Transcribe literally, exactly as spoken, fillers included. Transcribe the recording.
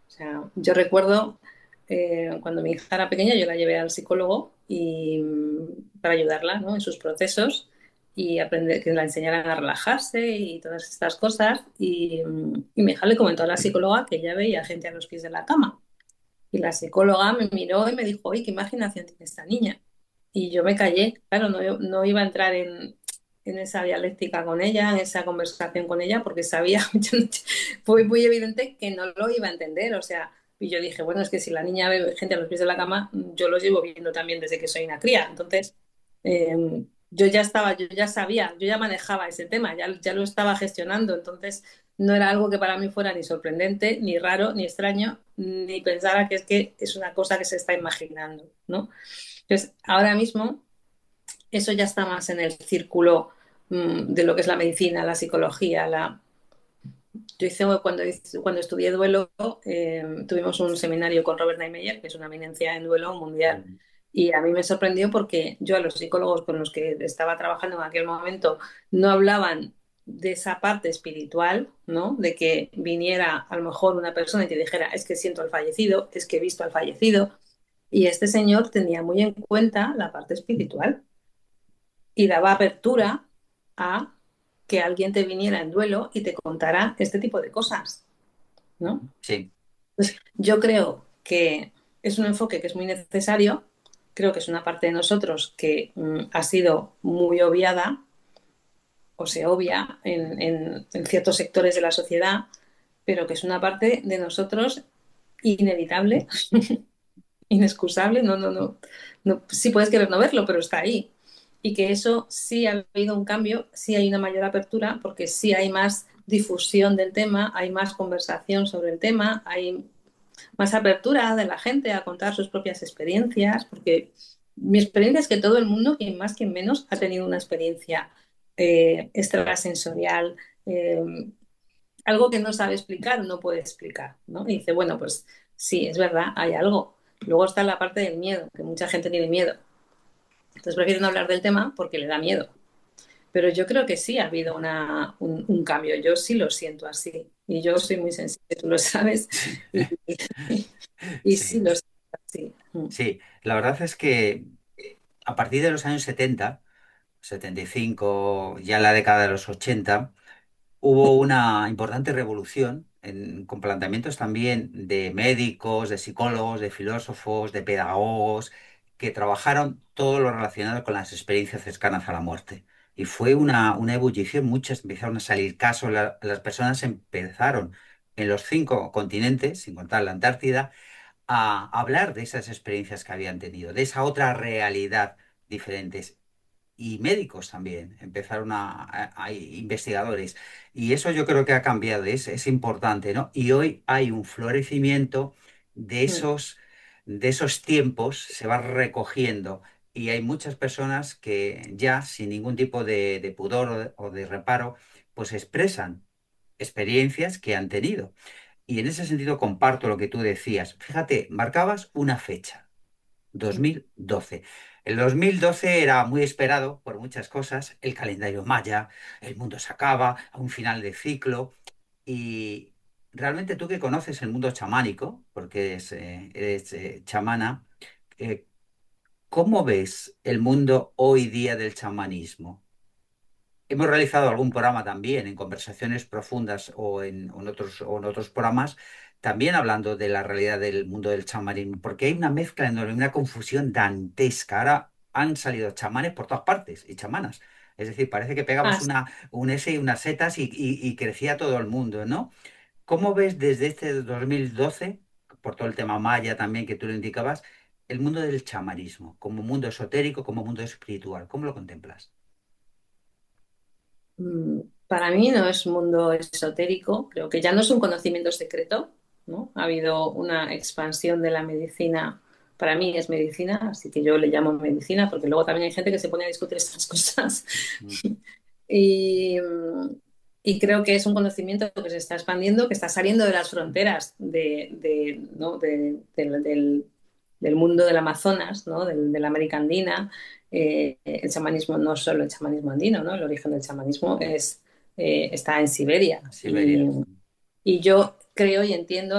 O sea, yo recuerdo eh, cuando mi hija era pequeña, yo la llevé al psicólogo y, mm, para ayudarla, ¿no? En sus procesos y aprender, que la enseñaran a relajarse y todas estas cosas. Y, mm, y mi hija le comentó a la psicóloga que ella veía gente a los pies de la cama. Y la psicóloga me miró y me dijo, oye, qué imaginación tiene esta niña. Y yo me callé, claro, no, no iba a entrar en, en esa dialéctica con ella, en esa conversación con ella, porque sabía, fue muy evidente que no lo iba a entender. O sea, y yo dije, bueno, es que si la niña ve gente a los pies de la cama, yo los llevo viendo también desde que soy una cría. Entonces, eh, yo ya estaba, yo ya sabía, yo ya manejaba ese tema, ya, ya lo estaba gestionando. Entonces, no era algo que para mí fuera ni sorprendente, ni raro, ni extraño, ni pensara que es que es una cosa que se está imaginando, ¿no? Entonces, ahora mismo eso ya está más en el círculo mmm, de lo que es la medicina, la psicología, la... Yo hice, cuando, hice, cuando estudié duelo, eh, tuvimos un seminario con Robert Neimeyer, que es una eminencia en duelo mundial. Mm. Y a mí me sorprendió porque yo a los psicólogos con los que estaba trabajando en aquel momento no hablaban de esa parte espiritual, ¿no? De que viniera a lo mejor una persona y te dijera, es que siento al fallecido, es que he visto al fallecido. Y este señor tenía muy en cuenta la parte espiritual y daba apertura a que alguien te viniera en duelo y te contara este tipo de cosas, ¿no? Sí, Entonces, yo creo que es un enfoque que es muy necesario, creo que es una parte de nosotros que mm, ha sido muy obviada o se obvia en, en, en ciertos sectores de la sociedad, pero que es una parte de nosotros inevitable, inexcusable, no, no, no, no, sí puedes querer no verlo, pero está ahí. Y que eso sí ha habido un cambio, sí hay una mayor apertura, porque sí hay más difusión del tema, hay más conversación sobre el tema, hay más apertura de la gente a contar sus propias experiencias, porque mi experiencia es que todo el mundo, quien más, quien menos, ha tenido una experiencia eh, extrasensorial, eh, algo que no sabe explicar, no puede explicar, ¿no? Y dice, bueno, pues sí, es verdad, hay algo. Luego está la parte del miedo, que mucha gente tiene miedo. Entonces prefieren hablar del tema porque le da miedo. Pero yo creo que sí ha habido una, un, un, cambio, yo sí lo siento así. Y yo soy muy sensible, tú lo sabes, y, y, y sí sí, lo siento así. Mm. sí. La verdad es que a partir de los años setenta, setenta y cinco, ya en la década de los ochenta, hubo una importante revolución en, con planteamientos también de médicos, de psicólogos, de filósofos, de pedagogos, que trabajaron todo lo relacionado con las experiencias cercanas a la muerte. Y fue una, una ebullición, muchas empezaron a salir casos, la- las personas empezaron en los cinco continentes, sin contar la Antártida, a hablar de esas experiencias que habían tenido, de esa otra realidad diferentes. Y médicos también, empezaron a, a- a- investigadores. Y eso yo creo que ha cambiado, es, es importante, ¿no? Y hoy hay un florecimiento de Mm. esos, de esos tiempos, se va recogiendo. Y hay muchas personas que ya, sin ningún tipo de, de pudor o de, o de reparo, pues expresan experiencias que han tenido. Y en ese sentido comparto lo que tú decías. Fíjate, marcabas una fecha, dos mil doce. El dos mil doce era muy esperado por muchas cosas, el calendario maya, el mundo se acaba, a un final de ciclo. Y realmente tú que conoces el mundo chamánico, porque eres, eh, eres, eh, chamana, eh, ¿cómo ves el mundo hoy día del chamanismo? Hemos realizado algún programa también en conversaciones profundas o en, o en otros, o en otros programas, también hablando de la realidad del mundo del chamanismo, porque hay una mezcla enorme, una confusión dantesca. Ahora han salido chamanes por todas partes y chamanas. Es decir, parece que pegabas Ah, una, un S y unas setas y, y- y crecía todo el mundo, ¿no? ¿Cómo ves desde este dos mil doce, por todo el tema maya también que tú lo indicabas, el mundo del chamanismo, como mundo esotérico, como mundo espiritual? ¿Cómo lo contemplas? mm, para mí no es un mundo esotérico, creo que ya no es un conocimiento secreto, ¿no? Ha habido una expansión de la medicina, para mí es medicina, así que yo le llamo medicina, porque luego también hay gente que se pone a discutir estas cosas. Mm. Y, y creo que es un conocimiento que se está expandiendo, que está saliendo de las fronteras de, de, ¿no? de, del, del, del, mundo del Amazonas, ¿no? del, de la América Andina. Eh, el chamanismo no es solo el chamanismo andino, ¿no? El origen del chamanismo es, eh, está en Siberia. Y, Siberia. y yo creo y entiendo